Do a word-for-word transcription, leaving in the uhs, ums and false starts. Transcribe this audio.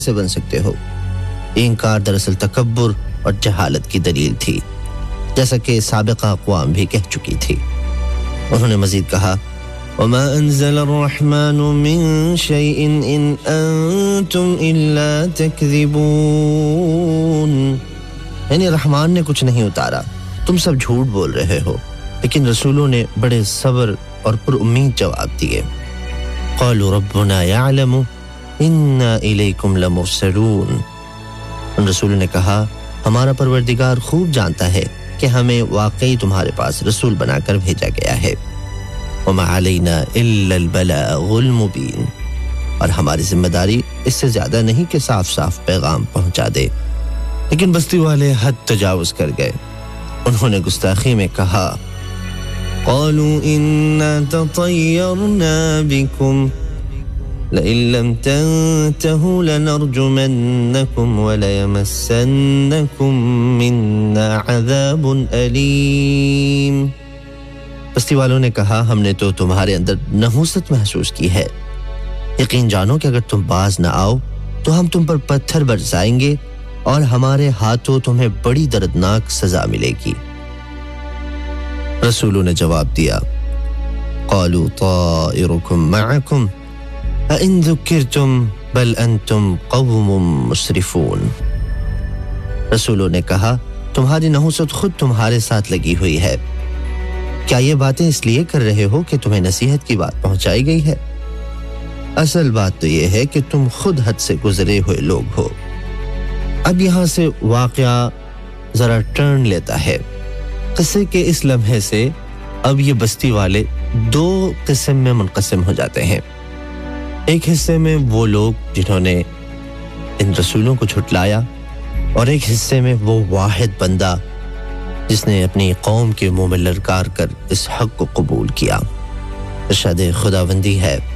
سے بن سکتے ہو؟ انکار دراصل تکبر اور جہالت کی دلیل تھی، جیسا کہ سابقہ اقوام بھی کہہ چکی تھی۔ انہوں نے مزید کہا وَمَا أَنزَلَ الرَّحْمَنُ مِن شَيْءٍ إِنْ أَنْتُمْ إِلَّا تَكْذِبُونَ، یعنی رحمان نے کچھ نہیں اتارا، تم سب جھوٹ بول رہے ہو۔ لیکن رسولوں نے بڑے صبر اور پر امید جواب دیے۔ قالوا ربنا يعلم انا الیکم لمرسلون، ان رسولوں نے کہا ہمارا پروردگار خوب جانتا ہے کہ ہمیں واقعی تمہارے پاس رسول بنا کر بھیجا گیا ہے۔ وما علینا الا البلاغ المبین، اور ہماری ذمہ داری اس سے زیادہ نہیں کہ صاف صاف پیغام پہنچا دے۔ لیکن بستی والے حد تجاوز کر گئے، انہوں نے گستاخی میں کہا قالوا انا تطیرنا بکم لئن لم تنتهوا لنرجمنكم وليمسنكم منا عذاب أليم۔ بستی والوں نے کہا ہم نے تو تمہارے اندر نحوست محسوس کی ہے، یقین جانو کہ اگر تم باز نہ آؤ تو ہم تم پر پتھر برسائیں گے اور ہمارے ہاتھوں تمہیں بڑی دردناک سزا ملے گی۔ رسولوں نے جواب دیا قالوا طائركم معكم أَإِن ذُكِّرْتُمْ بَلْ أَنْتُمْ قَوْمٌ مُسْرِفُونَ، رسولوں نے کہا تمہاری نحوست خود تمہارے ساتھ لگی ہوئی ہے، کیا یہ باتیں اس لیے کر رہے ہو کہ تمہیں نصیحت کی بات پہنچائی گئی ہے؟ اصل بات تو یہ ہے کہ تم خود حد سے گزرے ہوئے لوگ ہو۔ اب یہاں سے واقعہ ذرا ٹرن لیتا ہے۔ قصے کے اس لمحے سے اب یہ بستی والے دو قسم میں منقسم ہو جاتے ہیں۔ ایک حصے میں وہ لوگ جنہوں نے ان رسولوں کو جھٹلایا، اور ایک حصے میں وہ واحد بندہ جس نے اپنی قوم کے منہ میں للکار کر اس حق کو قبول کیا۔ ارشاد خداوندی ہے